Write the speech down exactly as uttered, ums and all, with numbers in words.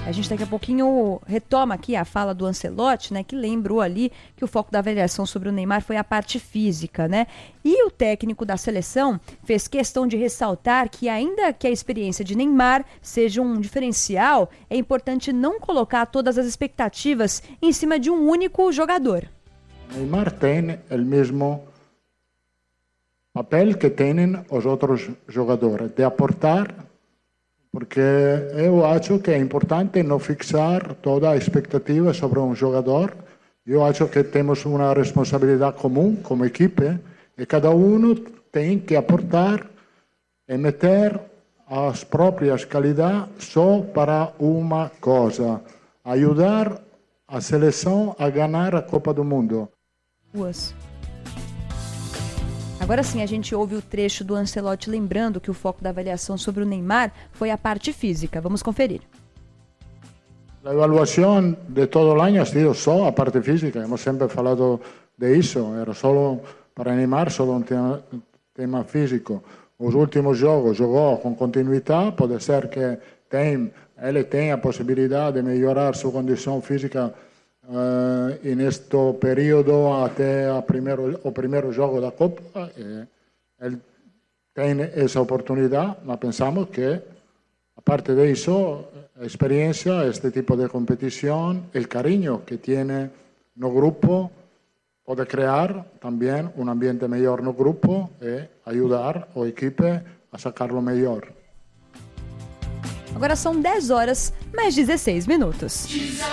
A gente daqui a pouquinho retoma aqui a fala do Ancelotti, né, que lembrou ali que o foco da avaliação sobre o Neymar foi a parte física, né? E o técnico da seleção fez questão de ressaltar que, ainda que a experiência de Neymar seja um diferencial, é importante não colocar todas as expectativas em cima de um único jogador. Neymar tem o mesmo papel que têm os outros jogadores, de aportar. Porque eu acho que é importante não fixar toda a expectativa sobre um jogador. Eu acho que temos uma responsabilidade comum como equipe e cada um tem que aportar e meter as próprias qualidades só para uma coisa: ajudar a seleção a ganhar a Copa do Mundo. Duas. Agora sim, a gente ouve o trecho do Ancelotti lembrando que o foco da avaliação sobre o Neymar foi a parte física. Vamos conferir. A avaliação de todo o ano ha sido só a parte física. Hemos sempre falado de isso. Era só para Neymar, só um tema, tema físico. Os últimos jogos jogou com continuidade. Pode ser que tem, ele tenha a possibilidade de melhorar sua condição física Uh, neste período até a primeiro, o primeiro jogo da Copa. Eh, ele tem essa oportunidade, mas pensamos que, a parte disso, a experiência, este tipo de competição, o carinho que tem no grupo, pode criar também um ambiente melhor no grupo e ajudar a equipe a sacar o melhor. Agora são dez horas mais dezesseis minutos.